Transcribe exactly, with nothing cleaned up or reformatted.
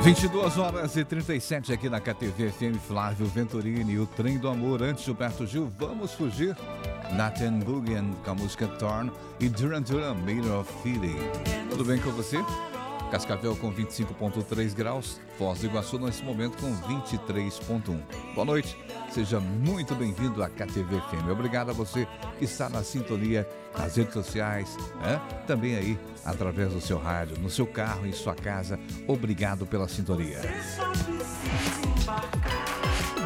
vinte e duas horas e trinta e sete aqui na K T V F M. Flávio Venturini, o Trem do Amor. Antes, Gilberto Gil, Vamos Fugir. Nathan Boogan com a música Torn e Duran Duran, Made of Feeling. Tudo bem com você? Cascavel com vinte e cinco vírgula três graus, Foz do Iguaçu nesse momento com vinte e três vírgula um. Boa noite, seja muito bem-vindo à K T V F M. Obrigado a você que está na sintonia nas redes sociais, né? Também aí através do seu rádio, no seu carro, em sua casa. Obrigado pela sintonia.